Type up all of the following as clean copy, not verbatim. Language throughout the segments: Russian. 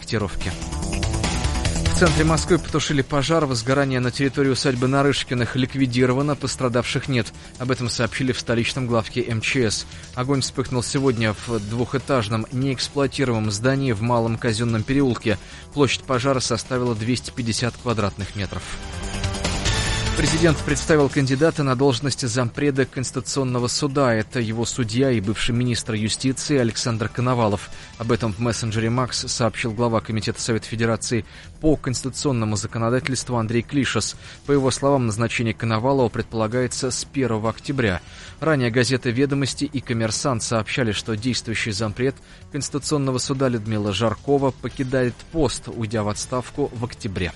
корректировки. В центре Москвы потушили пожар. Возгорание на территории усадьбы Нарышкиных ликвидировано, пострадавших нет. Об этом сообщили в столичном главке МЧС. Огонь вспыхнул сегодня в двухэтажном неэксплуатируемом здании в Малом Казенном переулке. Площадь пожара составила 250 квадратных метров. Президент представил кандидата на должность зампреда Конституционного суда. Это его судья и бывший министр юстиции Александр Коновалов. Об этом в мессенджере Макс сообщил глава Комитета Совета Федерации по конституционному законодательству Андрей Клишес. По его словам, назначение Коновалова предполагается с 1 октября. Ранее газеты «Ведомости» и «Коммерсант» сообщали, что действующий зампред Конституционного суда Людмила Жаркова покидает пост, уйдя в отставку в октябре.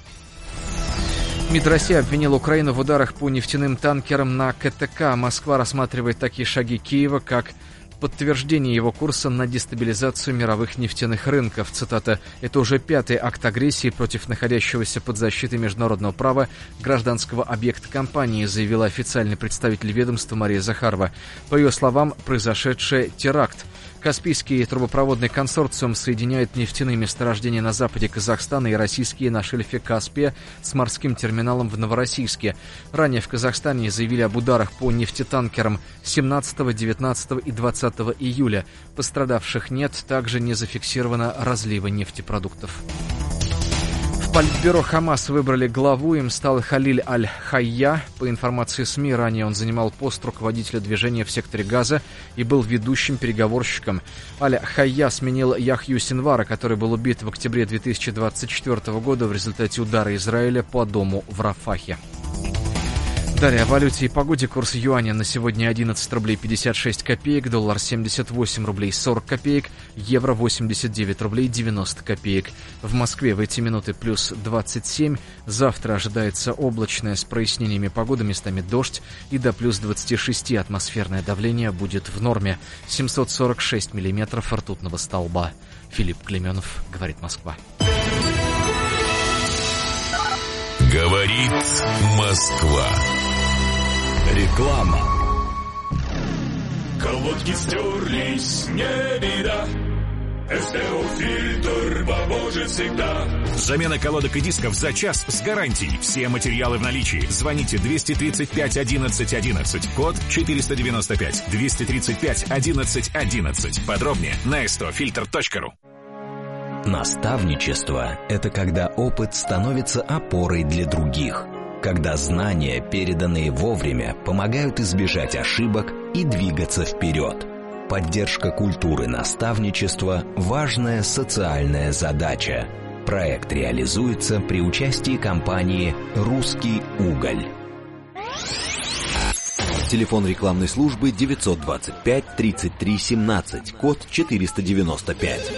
МИД России обвинил Украину в ударах по нефтяным танкерам на КТК. Москва рассматривает такие шаги Киева, как подтверждение его курса на дестабилизацию мировых нефтяных рынков. Цитата: «Это уже 5-й акт агрессии против находящегося под защитой международного права гражданского объекта компании», заявила официальный представитель ведомства Мария Захарова. По ее словам, произошедший теракт. Каспийский трубопроводный консорциум соединяет нефтяные месторождения на западе Казахстана и российские на шельфе Каспия с морским терминалом в Новороссийске. Ранее в Казахстане заявили об ударах по нефтетанкерам 17, 19 и 20 июля. Пострадавших нет, также не зафиксировано разлива нефтепродуктов. В Политбюро Хамас выбрали главу, им стал Халиль Аль-Хайя. По информации СМИ, ранее он занимал пост руководителя движения в секторе Газа и был ведущим переговорщиком. Аль-Хайя сменил Яхью Синвара, который был убит в октябре 2024 года в результате удара Израиля по дому в Рафахе. Далее о валюте и погоде. Курс юаня на сегодня 11 рублей 56 копеек, доллар 78 рублей 40 копеек, евро 89 рублей 90 копеек. В Москве в эти минуты плюс 27. Завтра ожидается облачная с прояснениями погоды, местами дождь, и до плюс 26 атмосферное давление будет в норме. 746 миллиметров ртутного столба. Филипп Клеменов, говорит Москва. Говорит Москва. Реклама. Колодки стерлись, не беда. СТО-фильтр поможет всегда. Замена колодок и дисков за час с гарантией. Все материалы в наличии. Звоните 235 11 11. Код 495. 235 11 11. Подробнее на stofilter.ru. Наставничество – это когда опыт становится опорой для других, когда знания, переданные вовремя, помогают избежать ошибок и двигаться вперед. Поддержка культуры наставничества – важная социальная задача. Проект реализуется при участии компании «Русский уголь». Телефон рекламной службы 925 33 17, код 495.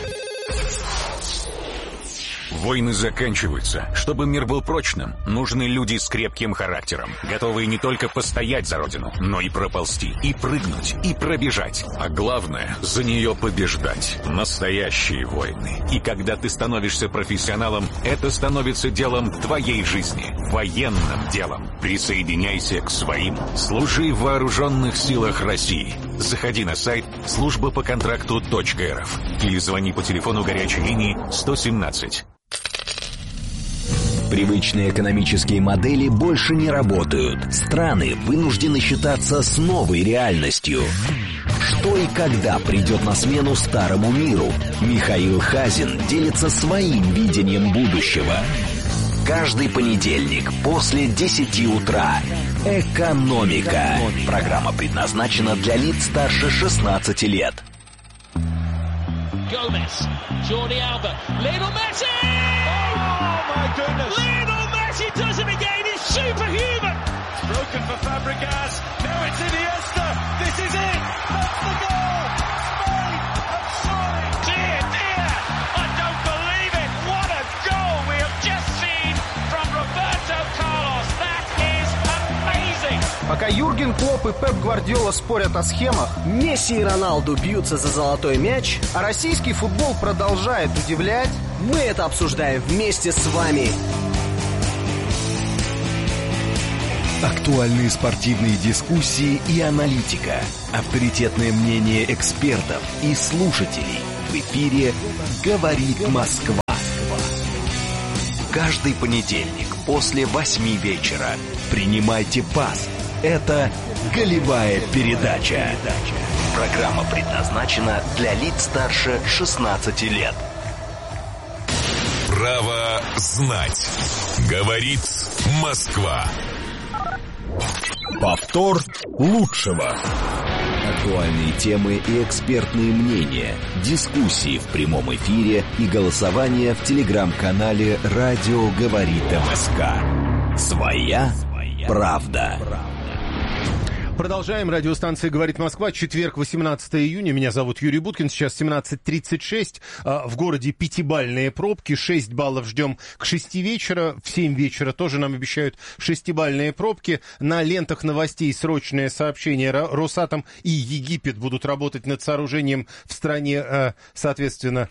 Войны заканчиваются. Чтобы мир был прочным, нужны люди с крепким характером, готовые не только постоять за родину, но и проползти, и прыгнуть, и пробежать. А главное, за нее побеждать. Настоящие войны. И когда ты становишься профессионалом, это становится делом твоей жизни. Военным делом. Присоединяйся к своим. Служи в вооруженных силах России. Заходи на сайт службапоконтракту.рф или звони по телефону горячей линии 117. Привычные экономические модели больше не работают. Страны вынуждены считаться с новой реальностью. Что и когда придет на смену старому миру? Михаил Хазин делится своим видением будущего. Каждый понедельник после 10 утра. «Экономика». Программа предназначена для лиц старше 16 лет. Gomez, Jordi Alba, Lionel Messi! Oh my goodness! Lionel Messi does it again, he's superhuman! It's broken for Fabregas, now it's Iniesta, this is it! That's the goal! Spain have scored! Dear, dear, I don't believe it! What a goal we have just seen from Roberto Carlos! That is amazing! Пока Юрген Клопп и Пеп Гвардиола спорят о схемах, Месси и Роналду бьются за золотой мяч, а российский футбол продолжает удивлять, мы это обсуждаем вместе с вами. Актуальные спортивные дискуссии и аналитика. Авторитетное мнение экспертов и слушателей. В эфире «Говорит Москва». Каждый понедельник после 8 вечера. Принимайте ПАС. Это «Голевая передача». Программа предназначена для лиц старше 16 лет. Право знать. Говорит Москва. Повтор лучшего. Актуальные темы и экспертные мнения, дискуссии в прямом эфире и голосование в телеграм-канале «Радио говорит МСК». Своя правда. Продолжаем. Радиостанция «Говорит Москва». Четверг, 18 июня. Меня зовут Юрий Буткин. Сейчас 17:36. В городе пятибалльные пробки. 6 баллов ждем к 6 вечера. В 7 вечера тоже нам обещают 6-бальные пробки. На лентах новостей срочное сообщение. Росатом и Египет будут работать над сооружением в стране, соответственно,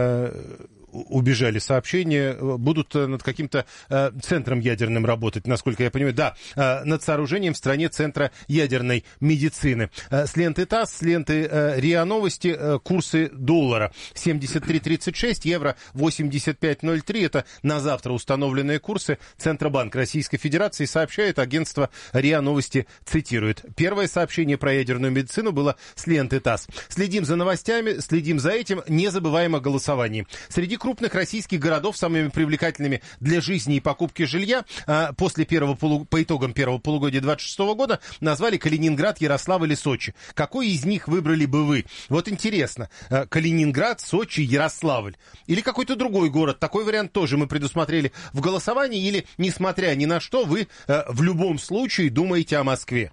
убежали сообщения, будут над каким-то центром ядерным работать, насколько я понимаю. Да, над сооружением в стране центра ядерной медицины. С ленты ТАСС, с ленты РИА Новости, курсы доллара 73.36, евро 85.03. Это на завтра установленные курсы. Центробанк Российской Федерации сообщает, агентство РИА Новости цитирует. Первое сообщение про ядерную медицину было с ленты ТАСС. Следим за новостями, следим за этим, не забываем о голосовании. Среди крупных российских городов самыми привлекательными для жизни и покупки жилья по итогам первого полугодия 2026 года назвали Калининград, Ярославль и Сочи. Какой из них выбрали бы вы? Вот интересно. Калининград, Сочи, Ярославль. Или какой-то другой город. Такой вариант тоже мы предусмотрели в голосовании. Или, несмотря ни на что, вы в любом случае думаете о Москве.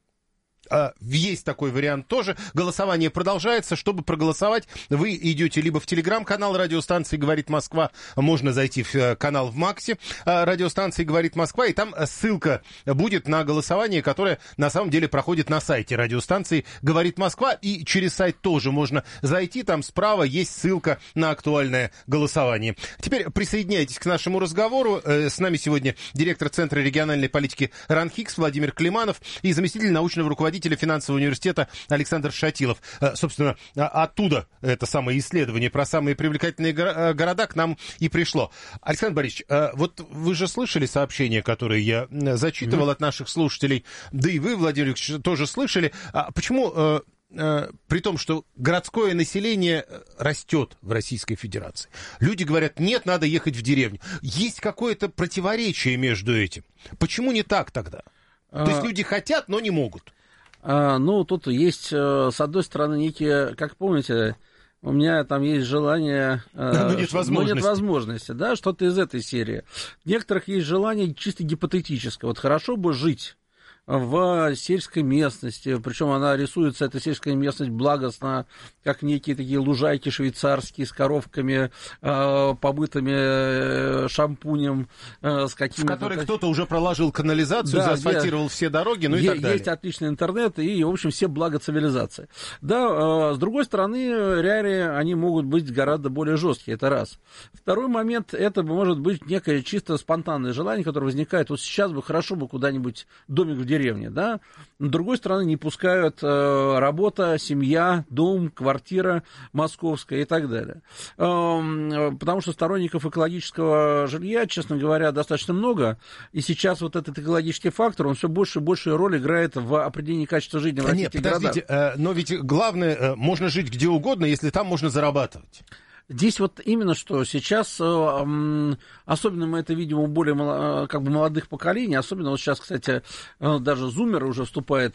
Есть такой вариант тоже. Голосование продолжается. Чтобы проголосовать, вы идете либо в телеграм-канал радиостанции «Говорит Москва», можно зайти в канал в Максе радиостанции «Говорит Москва», и там ссылка будет на голосование, которое на самом деле проходит на сайте радиостанции «Говорит Москва», и через сайт тоже можно зайти, там справа есть ссылка на актуальное голосование. Теперь присоединяйтесь к нашему разговору. С нами сегодня директор Центра региональной политики РАНХИКС Владимир Климанов и заместитель научного руководителя финансового университета Александр Шатилов. Собственно, оттуда это самое исследование про самые привлекательные города к нам и пришло. Александр Борисович, вот вы же слышали сообщения, которые я зачитывал от наших слушателей, да и вы, Владимир Ильич, тоже слышали. Почему при том, что городское население растет в Российской Федерации, люди говорят, нет, надо ехать в деревню. Есть какое-то противоречие между этим. Почему не так тогда? То есть люди хотят, но не могут. Ну, тут есть, с одной стороны, некие, как помните, у меня там есть желание, но нет возможности, да, что-то из этой серии. У некоторых есть желание чисто гипотетическое. Вот хорошо бы жить в сельской местности, причем она рисуется, эта сельская местность, благостно, как некие такие лужайки швейцарские с коровками, побытыми шампунем, с какими-то... В которой кто-то уже проложил канализацию, да, заасфальтировал все дороги, ну и так далее. Есть отличный интернет и, в общем, все блага цивилизации. Да, с другой стороны, реалии, они могут быть гораздо более жесткие, это раз. Второй момент, это может быть некое чисто спонтанное желание, которое возникает, вот сейчас бы хорошо бы куда-нибудь домик в деревне, да, с другой стороны, не пускают работа, семья, дом, квартира московская и так далее. Потому что сторонников экологического жилья, честно говоря, достаточно много, и сейчас вот этот экологический фактор, он все больше и больше роль играет в определении качества жизни в российских городах. Нет, подождите, но ведь главное, можно жить где угодно, если там можно зарабатывать. Здесь вот именно что сейчас, особенно мы это видим у более как бы молодых поколений, особенно вот сейчас, кстати, даже зумеры уже вступают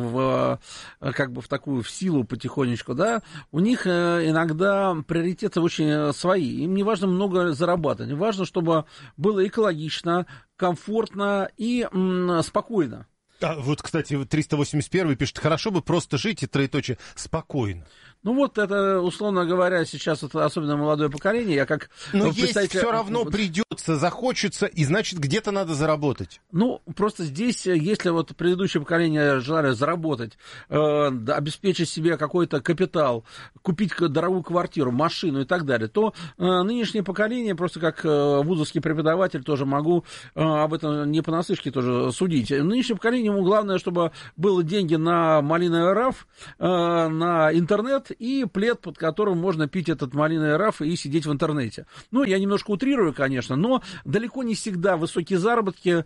как бы в силу потихонечку, да, у них иногда приоритеты очень свои, им не важно много зарабатывать, важно, чтобы было экологично, комфортно и спокойно. Вот, кстати, 381 пишет, хорошо бы просто жить и троеточие спокойно. Ну вот это, условно говоря, сейчас это особенно молодое поколение, я как... Но есть все равно придется, захочется, и значит где-то надо заработать. Ну, просто здесь, если вот предыдущее поколение желали заработать, обеспечить себе какой-то капитал, купить дорогую квартиру, машину и так далее, то нынешнее поколение, просто как вузовский преподаватель, тоже могу об этом не понаслышке тоже судить. Нынешнее поколение, ему главное, чтобы было деньги на малиновый раф, на интернет и плед, под которым можно пить этот малиновый раф и сидеть в интернете. Ну, я немножко утрирую, конечно, но далеко не всегда высокие заработки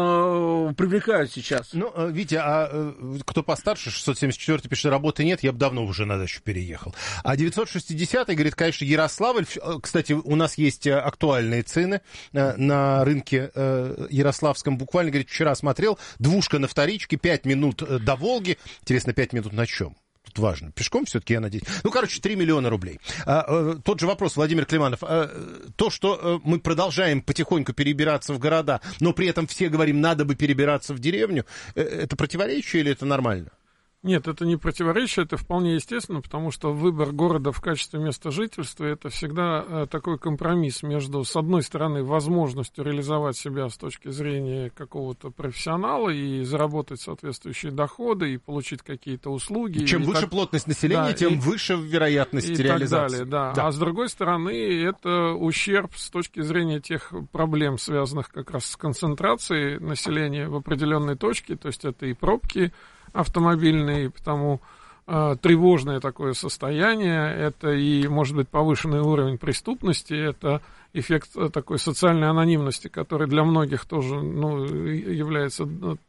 привлекают сейчас. Ну, Витя, кто постарше, 674 пишет, работы нет, я бы давно уже на дачу переехал. А 960 говорит, конечно, Ярославль. Кстати, у нас есть актуальные цены на рынке ярославском. Буквально, говорит, вчера смотрел, двушка на вторичке, 5 минут до Волги. Интересно, 5 минут на чем? Тут важно. Пешком все-таки, я надеюсь. 3 миллиона рублей. Тот же вопрос, Владимир Климанов. То, что мы продолжаем потихоньку перебираться в города, но при этом все говорим, надо бы перебираться в деревню, это противоречие или это нормально? Нет, это не противоречие, это вполне естественно, потому что выбор города в качестве места жительства — это всегда такой компромисс между, с одной стороны, возможностью реализовать себя с точки зрения какого-то профессионала и заработать соответствующие доходы и получить какие-то услуги. Чем выше плотность населения, тем выше вероятность реализации. И так далее, да. А с другой стороны, это ущерб с точки зрения тех проблем, связанных как раз с концентрацией населения в определенной точке, то есть это и пробки автомобильные, потому тревожное такое состояние, это и, может быть, повышенный уровень преступности, это эффект такой социальной анонимности, который для многих тоже является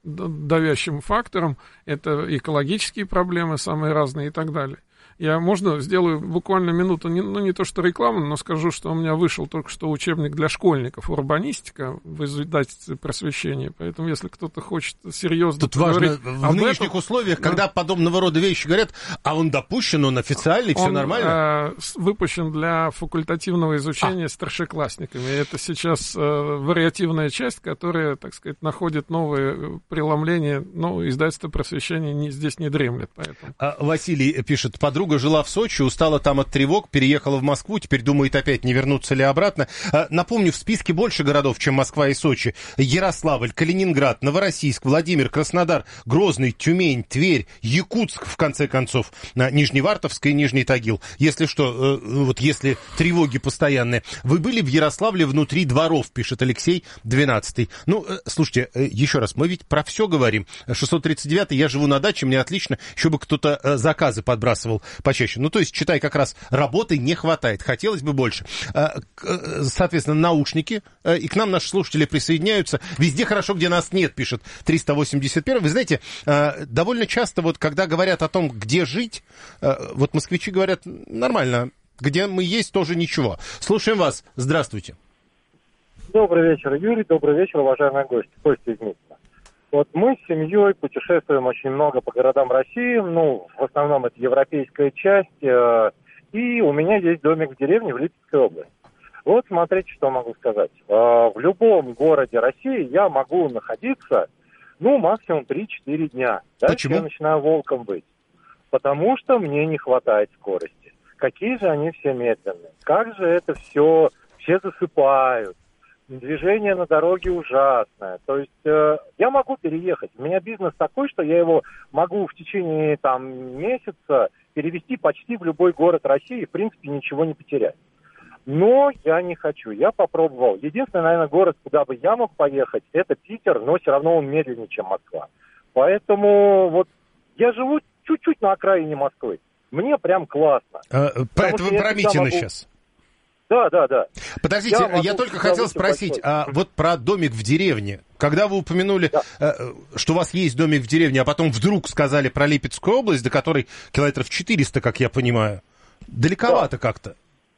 давящим фактором, это экологические проблемы самые разные и так далее. Я, можно, сделаю буквально минуту, не то что рекламу, но скажу, что у меня вышел только что учебник для школьников «Урбанистика» в издательстве «Просвещение». Поэтому, если кто-то хочет серьезно тут важно, в нынешних условиях, когда подобного рода вещи говорят, а он допущен, он официальный, все нормально? Выпущен для факультативного изучения старшеклассниками. Это сейчас вариативная часть, которая, так сказать, находит новые преломления, но издательство «Просвещение» здесь не дремлет. Поэтому. Василий пишет, подруга жила в Сочи, устала там от тревог, переехала в Москву, теперь думает опять, не вернуться ли обратно. Напомню, в списке больше городов, чем Москва и Сочи. Ярославль, Калининград, Новороссийск, Владимир, Краснодар, Грозный, Тюмень, Тверь, Якутск, в конце концов, Нижневартовск и Нижний Тагил. Если что, вот если тревоги постоянные. Вы были в Ярославле внутри дворов, пишет Алексей, 12-й. Ну, слушайте, еще раз, мы ведь про все говорим. 639-й, я живу на даче, мне отлично, еще бы кто-то заказы подбрасывал почаще. Ну, то есть, читай, как раз работы не хватает. Хотелось бы больше. Соответственно, наушники. И к нам наши слушатели присоединяются. Везде хорошо, где нас нет, пишет 381. Вы знаете, довольно часто, вот, когда говорят о том, где жить, вот москвичи говорят, нормально, где мы есть, тоже ничего. Слушаем вас. Здравствуйте. Добрый вечер, Юрий. Добрый вечер, уважаемые гости. Костя из Митина. Вот мы с семьей путешествуем очень много по городам России, в основном это европейская часть, и у меня есть домик в деревне в Липецкой области. Вот смотрите, что могу сказать. В любом городе России я могу находиться, максимум 3-4 дня. Дальше Почему? Я начинаю волком быть, потому что мне не хватает скорости. Какие же они все медленные, как же это все засыпают. Движение на дороге ужасное. То есть я могу переехать. У меня бизнес такой, что я его могу в течение месяца перевести почти в любой город России и, в принципе, ничего не потерять. Но я не хочу. Я попробовал. Единственный, наверное, город, куда бы я мог поехать, это Питер, но все равно он медленнее, чем Москва. Поэтому вот я живу чуть-чуть на окраине Москвы. Мне прям классно. Это вы про Митино сейчас? Да. Подождите, я только хотел спросить, вот про домик в деревне. Когда вы упомянули, что у вас есть домик в деревне, а потом вдруг сказали про Липецкую область, до которой километров 400, как я понимаю, далековато как-то.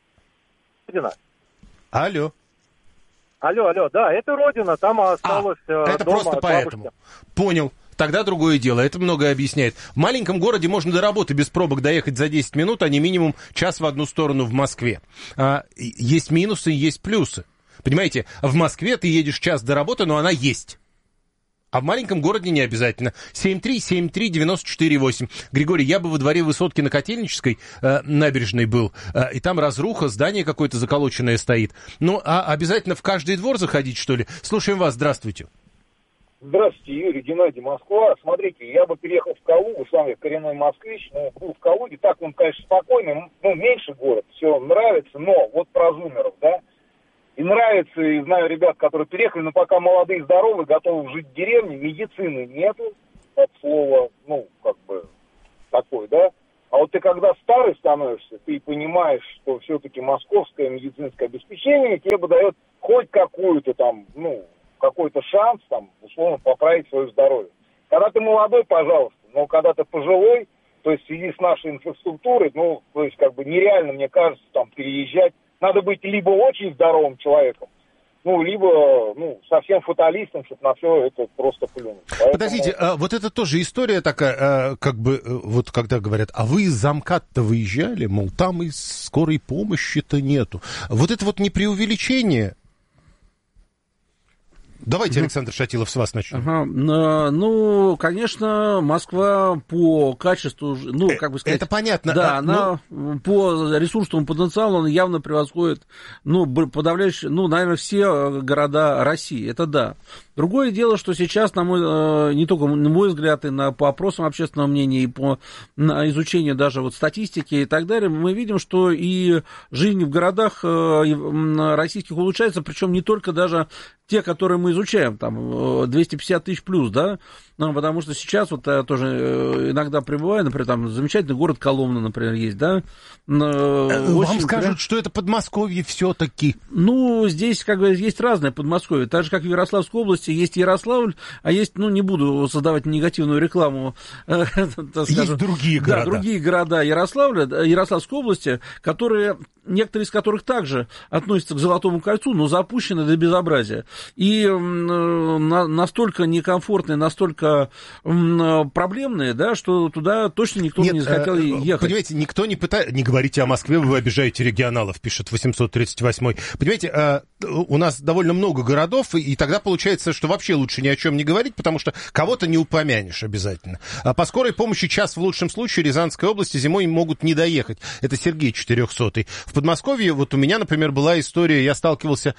Алло, да, это родина, там осталось это дома просто поэтому. Бабушки. Понял. Тогда другое дело, это многое объясняет. В маленьком городе можно до работы без пробок доехать за 10 минут, а не минимум час в одну сторону в Москве. Есть минусы, есть плюсы. Понимаете, в Москве ты едешь час до работы, но она есть. А в маленьком городе не обязательно. 7373948. Григорий, я бы во дворе высотки на Котельнической набережной был, и там разруха, здание какое-то заколоченное стоит. Ну, а обязательно в каждый двор заходить, что ли? Слушаем вас, здравствуйте. Здравствуйте, Юрий, Геннадий, Москва. Смотрите, я бы переехал в Калугу, сам я коренной москвич, был в Калуге, так он, конечно, спокойный, меньше город, все нравится, но вот про зумеров, да, и нравится, и знаю ребят, которые переехали, но пока молодые, здоровые, готовы жить в деревне, медицины нету, от слова, такой, да, А вот ты когда старый становишься, ты понимаешь, что все-таки московское медицинское обеспечение тебе бы дает хоть какую-то там, какой-то шанс, там, условно, поправить свое здоровье. Когда ты молодой, пожалуйста, но когда ты пожилой, то есть в связи с нашей инфраструктурой, то есть как бы нереально, мне кажется, там переезжать. Надо быть либо очень здоровым человеком, либо, совсем фаталистом, чтобы на все это просто плюнуть. Поэтому... Подождите, вот это тоже история такая, вот когда говорят, а вы из МКАД-то выезжали, мол, там и скорой помощи-то нету. Вот это вот не преувеличение? Давайте, Александр Шатилов, с вас начнем. Конечно, Москва по качеству, как бы сказать... Это понятно. Да, она по ресурсному потенциалу она явно превосходит, подавляющее, наверное, все города России, это да. Другое дело, что сейчас, не только на мой взгляд, и по опросам общественного мнения, и по изучению даже вот статистики и так далее, мы видим, что и жизнь в городах российских улучшается, причем не только даже те, которые мы изучаем, там, 250 тысяч плюс, да, потому что сейчас вот я тоже иногда прибываю, например, там, замечательный город Коломна, например, есть, да. Вам скажут, что это Подмосковье все-таки. Здесь, как бы, есть разное Подмосковье, так же, как в Ярославской области есть Ярославль, а есть, не буду создавать негативную рекламу, есть другие города. Да, другие города Ярославской области, некоторые из которых также относятся к Золотому кольцу, но запущены до безобразия. И настолько некомфортные, настолько проблемные, да, что туда точно никто не захотел ехать. Понимаете, никто не пытается... Не говорите о Москве, вы обижаете регионалов, пишет 838-й. Понимаете, у нас довольно много городов, и тогда получается, что вообще лучше ни о чем не говорить, потому что кого-то не упомянешь обязательно. По скорой помощи час в лучшем случае Рязанской области зимой могут не доехать. Это Сергей 400-й. В Подмосковье, вот у меня, например, была история, я сталкивался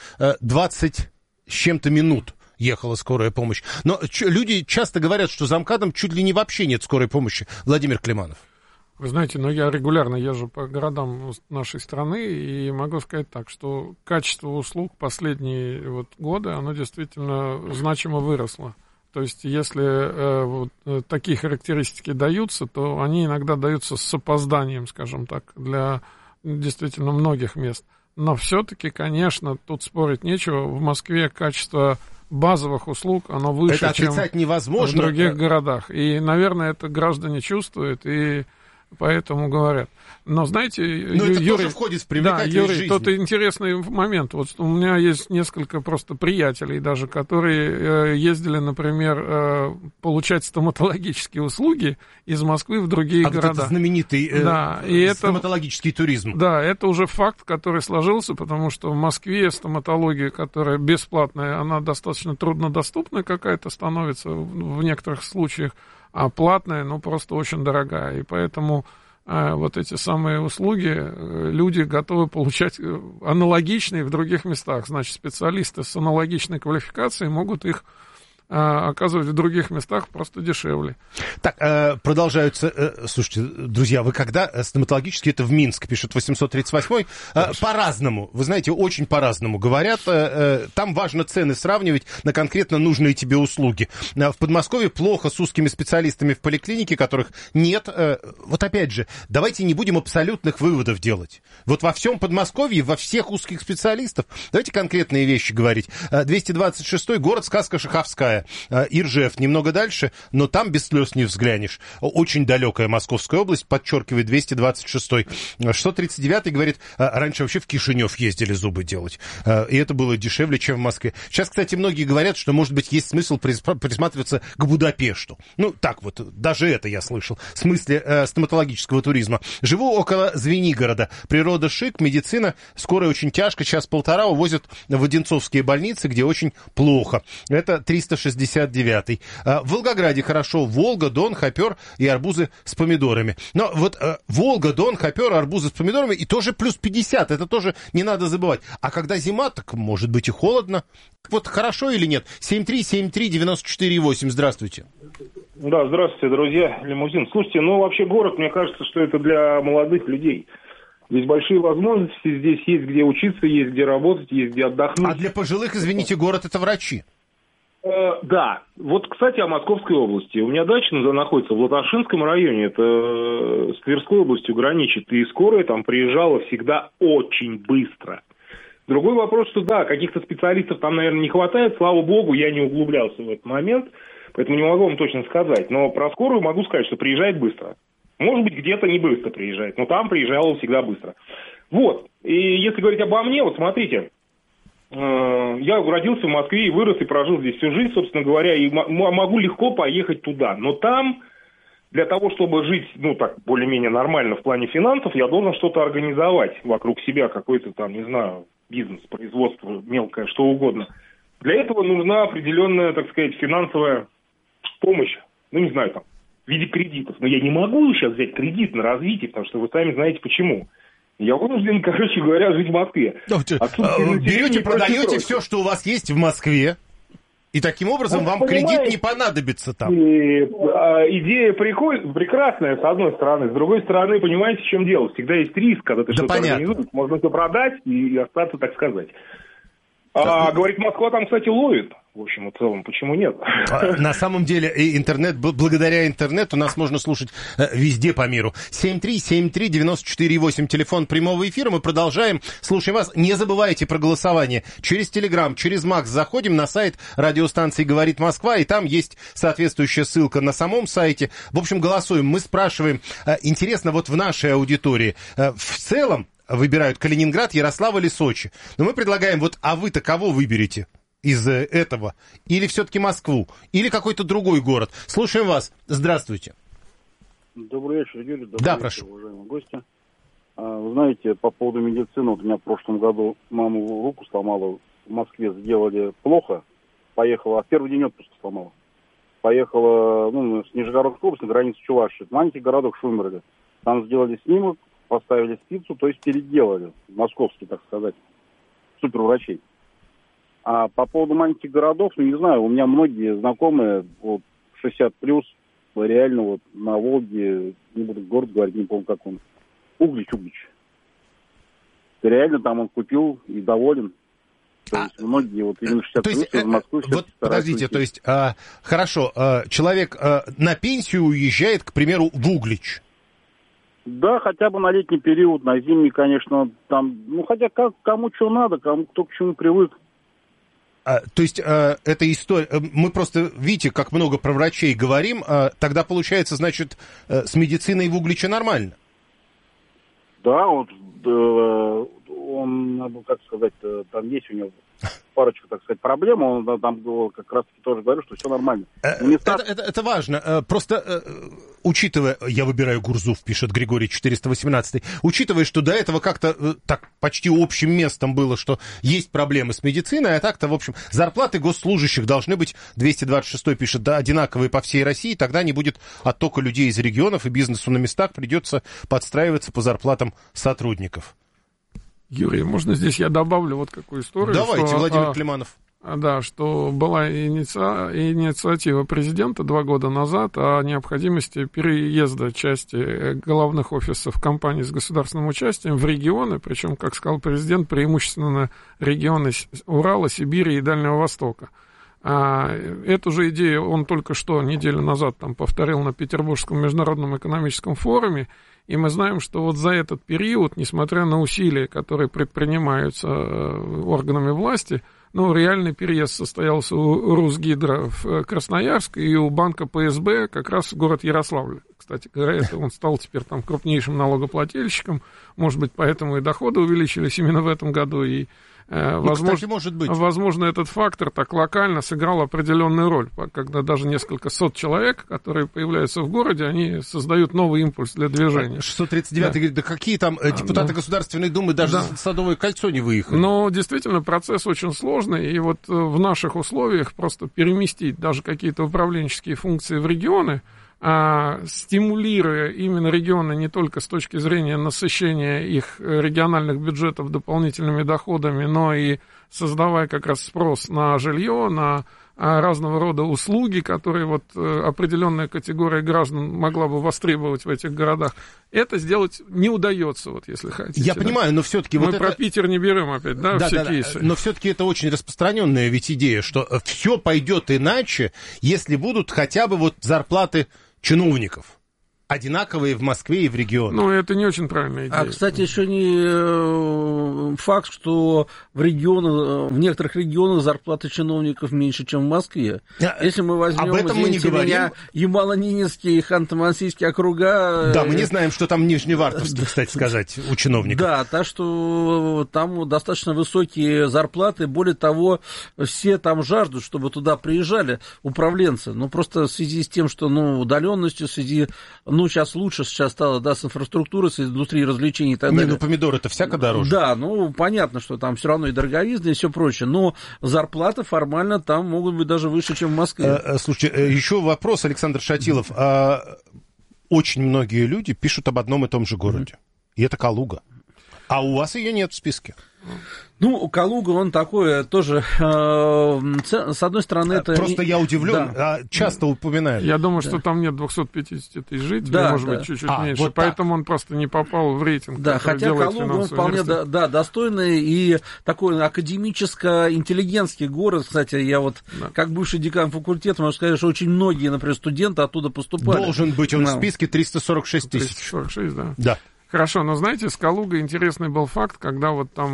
20 с чем-то минут. Ехала скорая помощь. Но люди часто говорят, что за МКАДом чуть ли не вообще нет скорой помощи. Владимир Климанов. Вы знаете, я регулярно езжу по городам нашей страны и могу сказать так, что качество услуг последние годы, оно действительно значимо выросло. То есть, если такие характеристики даются, то они иногда даются с опозданием, скажем так, для действительно многих мест. Но все-таки, конечно, тут спорить нечего. В Москве качество базовых услуг, оно выше, чем в других городах. И, наверное, это граждане чувствуют и поэтому говорят. Но, знаете, это Юрий, тоже входит в привлекательность жизни. Тут интересный момент. Вот у меня есть несколько просто приятелей даже, которые ездили, например, получать стоматологические услуги из Москвы в другие города. Вот это знаменитый стоматологический туризм. Да, это уже факт, который сложился, потому что в Москве стоматология, которая бесплатная, она достаточно труднодоступная какая-то становится в некоторых случаях, а платная, просто очень дорогая. И поэтому вот эти самые услуги люди готовы получать аналогичные в других местах. Значит, специалисты с аналогичной квалификацией могут их оказывать в других местах просто дешевле. Так, продолжаются... Слушайте, друзья, вы когда стоматологически, это в Минск, пишет 838-й, по-разному, вы знаете, очень по-разному говорят. Там важно цены сравнивать на конкретно нужные тебе услуги. В Подмосковье плохо с узкими специалистами в поликлинике, которых нет. Вот опять же, давайте не будем абсолютных выводов делать. Вот во всем Подмосковье, во всех узких специалистов, давайте конкретные вещи говорить. 226-й, город сказка Шаховская. Иржев немного дальше, но там без слез не взглянешь. Очень далекая Московская область, подчеркивает 226-й. 639-й говорит, раньше вообще в Кишинев ездили зубы делать. И это было дешевле, чем в Москве. Сейчас, кстати, многие говорят, что, может быть, есть смысл присматриваться к Будапешту. Так вот, даже это я слышал. В смысле стоматологического туризма. Живу около Звенигорода. Природа шик, медицина. Скорая очень тяжко. Час-полтора увозят в Одинцовские больницы, где очень плохо. Это 369-й. В Волгограде хорошо. Волга, Дон, Хопер и арбузы с помидорами. Но вот Волга, Дон, Хопер, арбузы с помидорами и тоже плюс 50. Это тоже не надо забывать. А когда зима, так может быть и холодно. Вот хорошо или нет? 7373948. Здравствуйте. Да, здравствуйте, друзья. Лимузин. Слушайте, вообще город, мне кажется, что это для молодых людей. Здесь большие возможности, здесь есть где учиться, есть где работать, есть где отдохнуть. А для пожилых, извините, город это врачи. Да. Вот, кстати, о Московской области. У меня дача находится в Латашинском районе. Это с Тверской областью граничит. И скорая там приезжала всегда очень быстро. Другой вопрос, что да, каких-то специалистов там, наверное, не хватает. Слава богу, я не углублялся в этот момент. Поэтому не могу вам точно сказать. Но про скорую могу сказать, что приезжает быстро. Может быть, где-то не быстро приезжает. Но там приезжала всегда быстро. Вот. И если говорить обо мне, вот смотрите. Я родился в Москве и вырос, и прожил здесь всю жизнь, собственно говоря, и могу легко поехать туда. Но там, для того, чтобы жить, ну, так, более-менее нормально в плане финансов, я должен что-то организовать вокруг себя, какой-то там, не знаю, бизнес, производство, мелкое, что угодно. Для этого нужна определенная, так сказать, финансовая помощь, ну, не знаю, там, в виде кредитов. Но я не могу сейчас взять кредит на развитие, потому что вы сами знаете почему. Я вынужден, короче говоря, жить в Москве. Берете, продаете все, что у вас есть в Москве, и таким образом вам кредит не понадобится там. Идея прекрасная, с одной стороны. С другой стороны, понимаете, в чем дело? Всегда есть риск, когда ты что-то организуешь. Можно все продать и остаться, так сказать. Говорит, Москва там, кстати, ловит. В общем, в целом, почему нет? На самом деле, интернет, благодаря интернету нас можно слушать везде по миру. 7373948, телефон прямого эфира. Мы продолжаем. Слушаем вас. Не забывайте про голосование. Через Телеграм, через Макс заходим на сайт радиостанции «Говорит Москва», и там есть соответствующая ссылка на самом сайте. В общем, голосуем. Мы спрашиваем, интересно, вот в нашей аудитории в целом выбирают Калининград, Ярославль или Сочи. Но мы предлагаем, вот, а вы-то кого выберете из этого? Или все-таки Москву? Или какой-то другой город? Слушаем вас. Здравствуйте. Добрый вечер, Юрий. Добрый вечер, прошу. Уважаемые гости. Вы знаете, по поводу медицины, вот у меня в прошлом году маму руку сломала. В Москве сделали плохо. Поехала, в первый день отпуска сломала. Поехала, с Нижегородской области, на границу Чувашии. Маленький городок Шумерли. Там сделали снимок, поставили спицу, то есть переделали, московский, так сказать, суперврачей. А по поводу маленьких городов, не знаю, у меня многие знакомые, вот, 60+, реально вот на Волге, не буду город говорить, не помню как он, Углич. Реально там он купил и доволен. То есть многие вот именно 60+ в Москву вот подождите, то есть, хорошо, человек на пенсию уезжает, к примеру, в Углич. Да, хотя бы на летний период, на зимний, конечно, там, хотя кому что надо, кто к чему привык. То есть, эта история, мы просто, видите, как много про врачей говорим, тогда получается, значит, с медициной в Угличе нормально? Да, он, как сказать, там есть у него парочка, так сказать, проблем, он там как раз-таки тоже говорил, что все нормально. Это важно. Просто, учитывая, я выбираю Гурзуф, пишет Григорий 418, учитывая, что до этого как-то так почти общим местом было, что есть проблемы с медициной, а так-то, в общем, зарплаты госслужащих должны быть, 226 пишет, да, одинаковые по всей России, тогда не будет оттока людей из регионов, и бизнесу на местах придется подстраиваться по зарплатам сотрудников. Юрий, можно здесь я добавлю вот какую историю? Давайте, Владимир Климанов. Да, что была инициатива президента 2 года назад о необходимости переезда части головных офисов компаний с государственным участием в регионы, причем, как сказал президент, преимущественно регионы Урала, Сибири и Дальнего Востока. Эту же идею он только что неделю назад там повторил на Петербургском международном экономическом форуме, и мы знаем, что вот за этот период, несмотря на усилия, которые предпринимаются органами власти, реальный переезд состоялся у Русгидро в Красноярск и у банка ПСБ как раз в город Ярославль. Кстати говоря, он стал теперь там крупнейшим налогоплательщиком, может быть, поэтому и доходы увеличились именно в этом году, и кстати, может быть. Возможно, этот фактор так локально сыграл определенную роль, когда даже несколько сот человек, которые появляются в городе, они создают новый импульс для движения. 639 говорит, да какие там депутаты Государственной Думы даже Садовое кольцо не выехали. Но действительно процесс очень сложный, и вот в наших условиях просто переместить даже какие-то управленческие функции в регионы, стимулируя именно регионы не только с точки зрения насыщения их региональных бюджетов дополнительными доходами, но и создавая как раз спрос на жилье, на разного рода услуги, которые вот определенная категория граждан могла бы востребовать в этих городах. Это сделать не удается, вот если хотите. Я понимаю, но все-таки... Мы про Питер не берем опять, все кейсы. Но все-таки это очень распространенная ведь идея, что все пойдет иначе, если будут хотя бы вот зарплаты чиновников одинаковые в Москве и в регионах. Ну, это не очень правильная идея. А, кстати, еще не факт, что в некоторых регионах зарплаты чиновников меньше, чем в Москве. Если мы возьмем, Ямало-Ненецкий и Ханты-Мансийский округа... Да, мы не знаем, что там Нижневартовский, кстати сказать, у чиновников. Да, так что там достаточно высокие зарплаты. Более того, все там жаждут, чтобы туда приезжали управленцы. Но просто в связи с тем, что удаленностью, в связи... сейчас лучше стало, с инфраструктурой, с индустрией развлечений и так далее. Помидоры-то всяко дороже. Да, понятно, что там все равно и дороговизна, и все прочее, но зарплаты формально там могут быть даже выше, чем в Москве. Слушайте, еще вопрос, Александр Шатилов. Очень многие люди пишут об одном и том же городе, и это Калуга. А у вас ее нет в списке. Калуга, он такой тоже, с одной стороны, это... Просто я удивлен, часто упоминают. Я думаю, что там нет 250 тысяч жителей, может быть, чуть-чуть меньше, вот поэтому он просто не попал в рейтинг. Да, хотя Калуга, он вполне достойный и такой академическо-интеллигентский город. Кстати, я как бывший декан факультета, могу сказать, что очень многие, например, студенты оттуда поступали. Должен быть он в списке 346 тысяч. 346, да. Да. Хорошо, но знаете, с Калугой интересный был факт, когда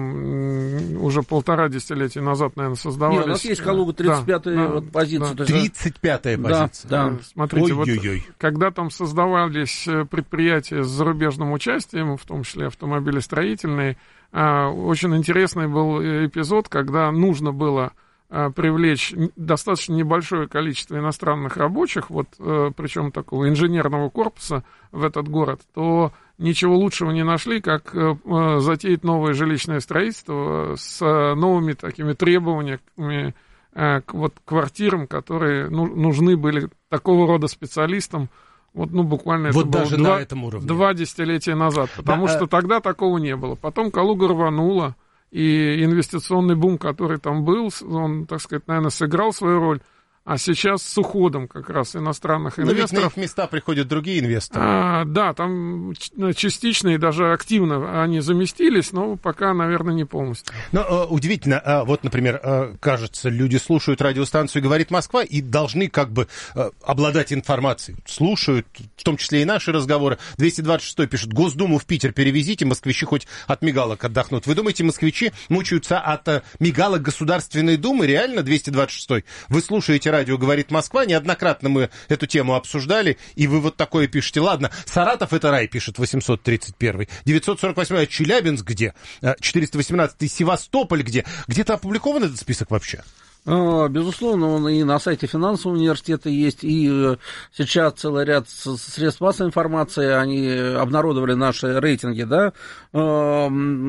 там уже 1,5 десятилетия назад, наверное, создавались... Нет, у нас есть Калуга 35-я позиция. Да. 35-я позиция. Да. Смотрите, когда там создавались предприятия с зарубежным участием, в том числе автомобилестроительные, очень интересный был эпизод, когда нужно было привлечь достаточно небольшое количество иностранных рабочих, причем такого инженерного корпуса в этот город, то ничего лучшего не нашли, как затеять новое жилищное строительство с новыми такими требованиями к квартирам, которые нужны были такого рода специалистам. Буквально это было даже на этом уровне. 2 десятилетия назад, потому что тогда такого не было. Потом Калуга рванула, и инвестиционный бум, который там был, он, так сказать, наверное, сыграл свою роль. А сейчас с уходом как раз иностранных инвесторов... Но ведь на их места приходят другие инвесторы. Да, там частично и даже активно они заместились, но пока, наверное, не полностью. Но удивительно, например, кажется, люди слушают радиостанцию «Говорит Москва» и должны обладать информацией. Слушают, в том числе и наши разговоры. 226-й пишет: Госдуму в Питер перевезите, москвичи хоть от мигалок отдохнут. Вы думаете, москвичи мучаются от мигалок Государственной Думы? Реально, 226-й? Вы слушаете радио «Говорит Москва», неоднократно мы эту тему обсуждали, и вы такое пишете. Ладно, Саратов — это рай, пишет 831-й. 948-й, Челябинск где? 418-й, Севастополь где? Где-то опубликован этот список вообще? Безусловно, он и на сайте финансового университета есть, и сейчас целый ряд средств массовой информации, они обнародовали наши рейтинги, да, но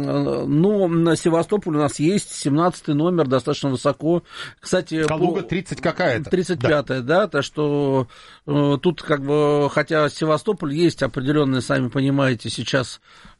на Севастополь у нас есть 17-й номер, достаточно высоко. Кстати, Калуга 30 какая-то. 35-я, да, так что тут хотя Севастополь есть определенные, сами понимаете, сейчас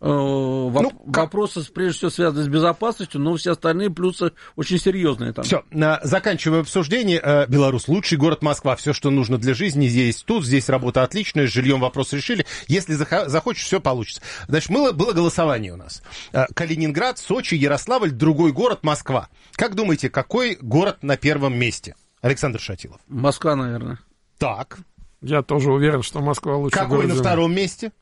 вопросы, прежде всего, связаны с безопасностью, но все остальные плюсы очень серьезные там. Все, заканчиваем обсуждение. Беларусь — лучший город Москва. Все, что нужно для жизни, здесь тут. Здесь работа отличная, с жильем вопрос решили. Если захочешь, все получится. Значит, было голосование у нас. Калининград, Сочи, Ярославль, другой город, Москва. Как думаете, какой город на первом месте? Александр Шатилов. Москва, наверное. Так. Я тоже уверен, что Москва лучший город. Какой на втором месте?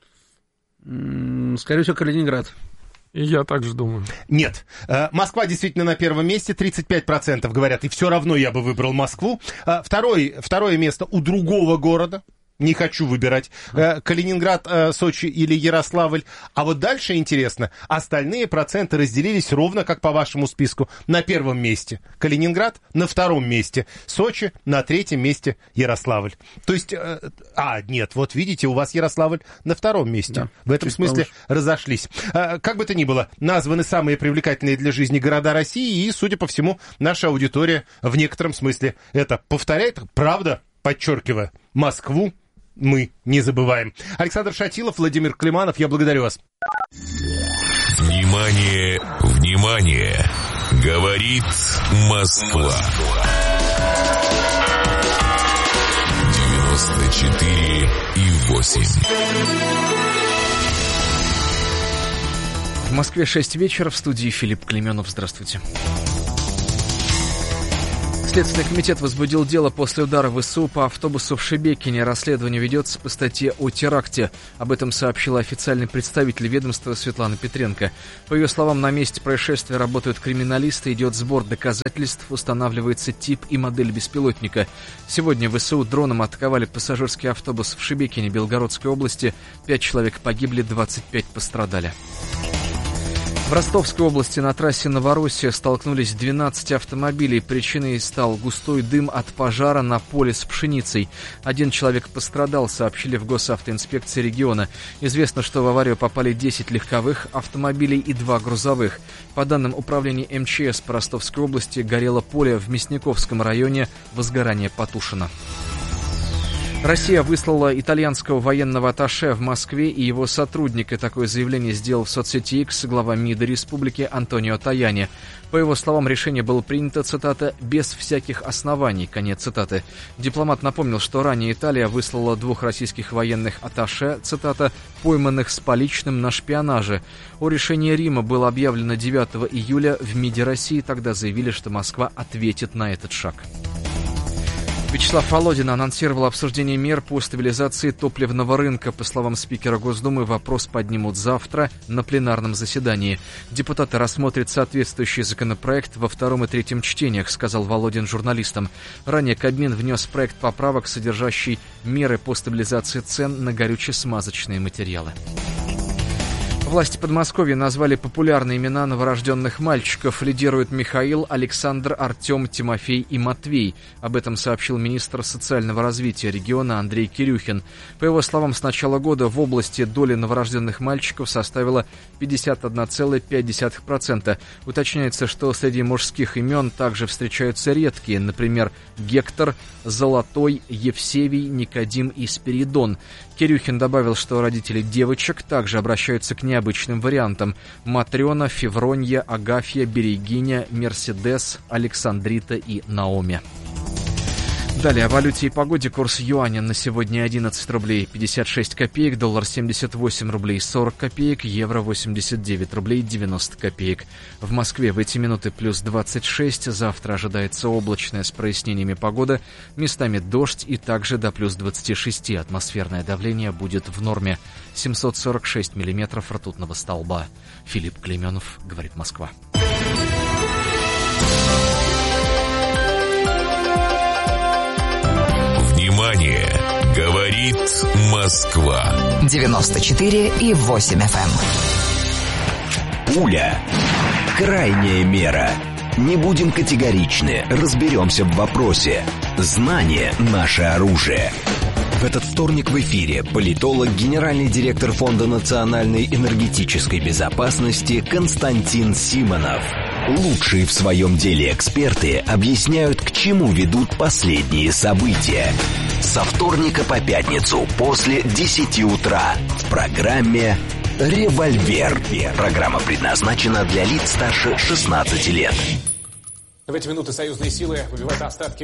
Скорее всего, Калининград. И я также думаю. Нет. Москва действительно на первом месте, 35% говорят, и все равно я бы выбрал Москву. Второе место у другого города. Не хочу выбирать Калининград, Сочи или Ярославль. А вот дальше интересно, остальные проценты разделились ровно как по вашему списку. На первом месте Калининград, на втором месте Сочи, на третьем месте Ярославль. То есть, нет, вот видите, у вас Ярославль на втором месте. Да, в этом смысле разошлись. Как бы то ни было, названы самые привлекательные для жизни города России, и, судя по всему, наша аудитория в некотором смысле это повторяет. Правда, подчеркивая, Москву мы не забываем. Александр Шатилов, Владимир Климанов, я благодарю вас. Внимание, внимание! Говорит Москва. В Москве 6 вечера, в студии Филипп Клейменов. Здравствуйте. Следственный комитет возбудил дело после удара ВСУ по автобусу в Шебекине. Расследование ведется по статье о теракте. Об этом сообщила официальный представитель ведомства Светлана Петренко. По ее словам, на месте происшествия работают криминалисты, идет сбор доказательств, устанавливается тип и модель беспилотника. Сегодня ВСУ дроном атаковали пассажирский автобус в Шебекине Белгородской области. 5 человек погибли, 25 пострадали. В Ростовской области на трассе Новороссия столкнулись 12 автомобилей. Причиной стал густой дым от пожара на поле с пшеницей. 1 человек пострадал, сообщили в госавтоинспекции региона. Известно, что в аварию попали 10 легковых автомобилей и 2 грузовых. По данным управления МЧС по Ростовской области, горело поле в Мясниковском районе, возгорание потушено. Россия выслала итальянского военного атташе в Москве и его сотрудника. Такое заявление сделал в соцсети X глава МИДа республики Антонио Таяни. По его словам, решение было принято, цитата, «без всяких оснований», конец цитаты. Дипломат напомнил, что ранее Италия выслала 2 российских военных атташе, цитата, «пойманных с поличным на шпионаже». О решении Рима было объявлено 9 июля в МИДе России. Тогда заявили, что Москва ответит на этот шаг. Вячеслав Володин анонсировал обсуждение мер по стабилизации топливного рынка. По словам спикера Госдумы, вопрос поднимут завтра на пленарном заседании. Депутаты рассмотрят соответствующий законопроект во 2 и 3 чтениях, сказал Володин журналистам. Ранее Кабмин внес проект поправок, содержащий меры по стабилизации цен на горюче-смазочные материалы. Власти Подмосковья назвали популярные имена новорожденных мальчиков. Лидируют Михаил, Александр, Артем, Тимофей и Матвей. Об этом сообщил министр социального развития региона Андрей Кирюхин. По его словам, с начала года в области доля новорожденных мальчиков составила 51,5%. Уточняется, что среди мужских имен также встречаются редкие, например, Гектор, Золотой, Евсевий, Никодим и Спиридон. Кирюхин добавил, что родители девочек также обращаются к необычным вариантам: Матрена, Февронья, Агафья, Берегиня, Мерседес, Александрита и Наоми. Далее о валюте и погоде. Курс юаня на сегодня 11 рублей 56 копеек, доллар 78 рублей 40 копеек, евро 89 рублей 90 копеек. В Москве в эти минуты плюс 26, завтра ожидается облачная с прояснениями погода, местами дождь и также до плюс 26. Атмосферное давление будет в норме. 746 миллиметров ртутного столба. Филипп Клейменов, говорит Москва. Внимание! Говорит Москва. 94,8 FM. Пуля. Крайняя мера. Не будем категоричны, разберемся в вопросе. Знание – наше оружие. В этот вторник в эфире политолог, генеральный директор Фонда национальной энергетической безопасности Константин Симонов. Лучшие в своем деле эксперты объясняют, к чему ведут последние события. Со вторника по пятницу после 10 утра в программе «Револьвер». Программа предназначена для лиц старше 16 лет. В эти минуты союзные силы выбивают остатки